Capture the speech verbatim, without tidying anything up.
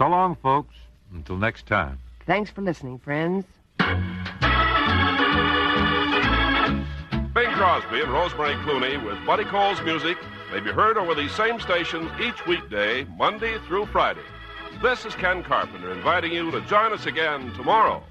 So long, folks. Until next time. Thanks for listening, friends. Bing Crosby and Rosemary Clooney with Buddy Cole's music may be heard over these same stations each weekday, Monday through Friday. This is Ken Carpenter inviting you to join us again tomorrow.